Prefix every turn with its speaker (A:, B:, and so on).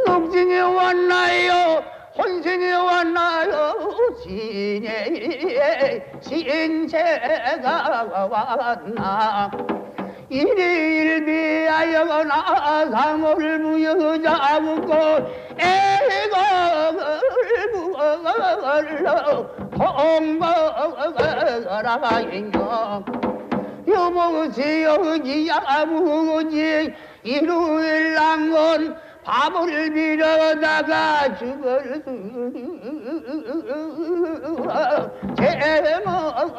A: 육진이 왔나요 혼신이 왔나요 신체가 왔나 일일비하여 나상을 무여잡고 애걸 부어러 통거라인경 여보세요 이아무지 일요일난건 밥을 빌어다가 죽을 제목